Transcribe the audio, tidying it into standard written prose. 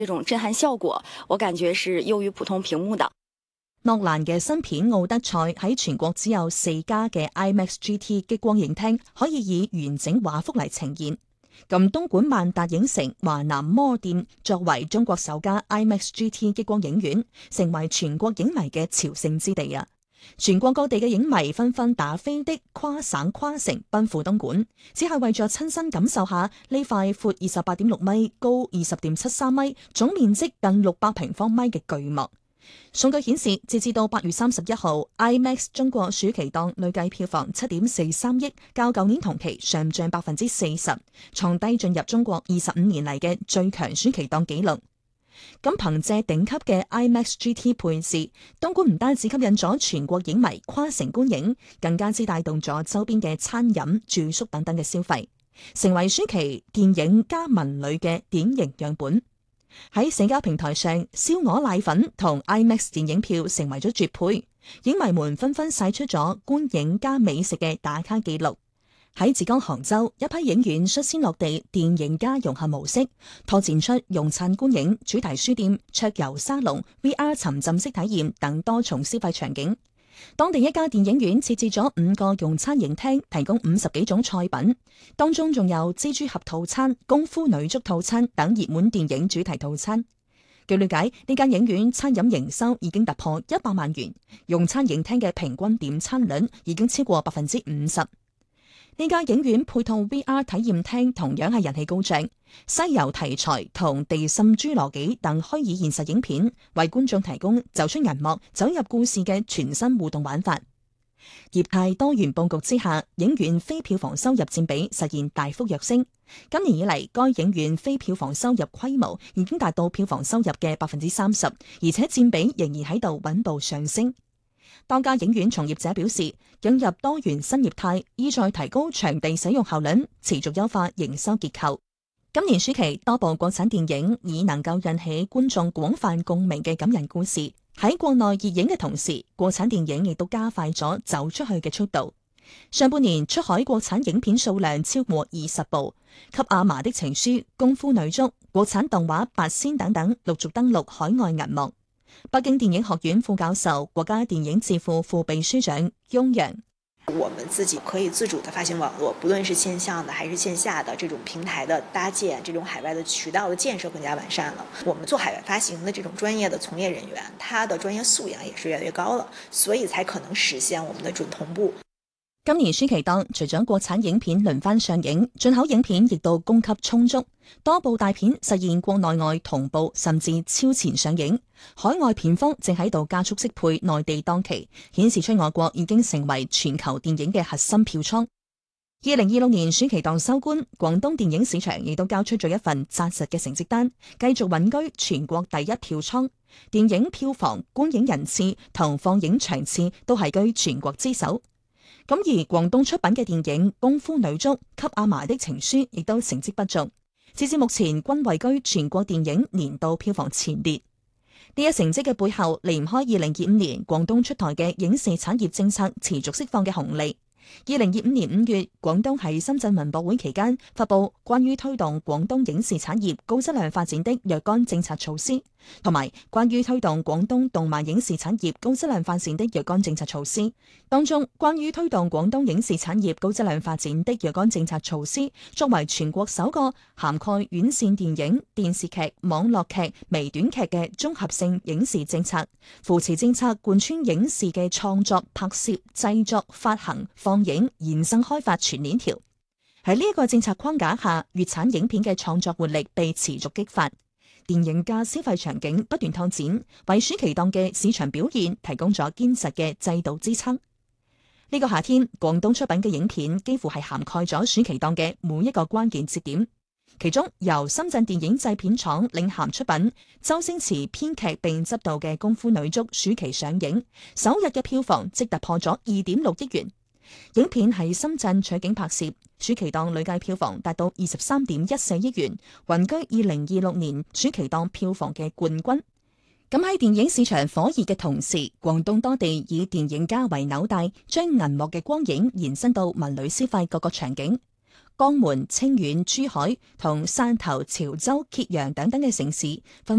這種震撼效果，我感覺是優於普通屏幕的。 諾蘭嘅新片《奧德賽》喺全國只有4家嘅 IMAX GT 激光影廳可以以完整畫幅嚟呈現。咁東莞萬達影城華南摩店作為中國首家 IMAX GT 激光影院，成為全國影迷嘅朝聖之地啊！全國各地嘅影迷紛紛打飛的跨省跨城奔赴東莞，只係為咗親身感受下呢塊闊28.6米、高20.73米、總面積近600平方米嘅巨幕。數據顯示，截至到8月31號 ，IMAX 中國暑期檔累計票房7.43億，較舊年同期上漲40%，創低進入中國25年嚟嘅最強暑期檔紀錄。咁憑借頂級嘅 IMAX GT 配置，東莞唔單止吸引咗全國影迷跨城觀影，更加之帶動咗周邊嘅餐飲、住宿等等嘅消費，成為暑期電影加文旅嘅典型樣本。喺社交平台上，燒鵝瀨粉同 IMAX 電影票成為咗絕配，影迷們紛紛晒出咗觀影加美食嘅打卡記錄。喺浙江杭州，一批影院率先落地電影加融合模式，拓展出用餐觀影、主題書店、桌遊沙龍、VR 沉浸式體驗等多重消費場景。當地一家電影院設置咗5個用餐影廳，提供50幾種菜品，當中仲有蜘蛛俠套餐、功夫女足套餐等熱門電影主題套餐。據了解，呢間影院餐飲營收已經突破100萬元，用餐影廳嘅平均點餐率已經超過50%。呢家影院配套 VR 體驗廳同樣係人氣高漲，西遊題材同地滲侏羅紀等虛擬現實影片，為觀眾提供走出銀幕、走入故事嘅全新互動玩法。業態多元佈局之下，影院非票房收入佔比實現大幅躍升。今年以嚟，該影院非票房收入規模已經達到票房收入嘅30%，而且佔比仍然喺度穩步上升。多家影院從業者表示，引入多元新業態，意在提高場地使用效率，持續優化營收結構。今年暑期，多部國產電影以能夠引起觀眾廣泛共鳴嘅感人故事，喺國內熱映嘅同時，國產電影亦都加快咗走出去嘅速度。上半年出海國產影片數量超過20部，《給阿嫲的情書》、《功夫女足》、國產動畫《八仙》等等陸續登陸海外銀幕。北京電影學院副教授、國家電影智庫副秘書長翁陽： 我們自己可以自主的發行網絡，不論是線上的還是線下的這種平台的搭建，這種海外的渠道的建設更加完善了。我們做海外發行的這種專業的從業人員，他的專業素養也是越來越高了，所以才可能實現我們的準同步。 今年暑期檔除咗國產影片輪番上映，進口影片亦都供給充足，多部大片實現國內外同步甚至超前上映。海外片方正喺度加速適配內地檔期，顯示出我國已經成為全球電影嘅核心票倉。2026年暑期檔收官，廣東電影市場亦都交出咗一份紮實嘅成績單，繼續穩居全國第一票倉。電影票房、觀影人次同放映場次都係居全國之首。咁而廣東出品嘅電影《功夫女足》、《給阿嫲的情書》亦都成績不俗，截至目前均位居全國電影年度票房前列。呢一成績嘅背後，離唔開2025年廣東出台嘅影視產業政策持續釋放嘅紅利。2025年5月，廣東喺深圳文博會期間發布關於推動廣東影視產業高質量發展的若干政策措施，同埋關於推動廣東動漫影視產業高質量發展的若干政策措施。當中，關於推動廣東影視產業高質量發展的若干政策措施，作為全國首個涵蓋院線電影、電視劇、網絡劇、微短劇嘅綜合性影視政策，扶持政策貫穿影視嘅創作、拍攝、製作、發行、放映、衍生開發全鏈條。喺呢一個政策框架下，粵產影片嘅創作活力被持續激發，電影嘅消費場景不斷拓展，為暑期檔嘅市場表現提供咗堅實嘅制度支撐。呢個夏天，廣東出品嘅影片幾乎係涵蓋咗暑期檔嘅每一個關鍵節點。其中，由深圳電影製片廠領銜出品、周星馳編劇並執導嘅《功夫女足》暑期上映，首日嘅票房即突破咗2.6億元。影片喺深圳取景拍攝，暑期檔累計票房達到23.14億元，穩居2026年暑期檔票房嘅冠軍。咁喺電影市場火熱嘅同時，廣東多地以電影加為紐帶，將銀幕嘅光影延伸到文旅消費各個場景。 江門、清遠、珠海同汕頭、潮州、揭陽等等嘅城市分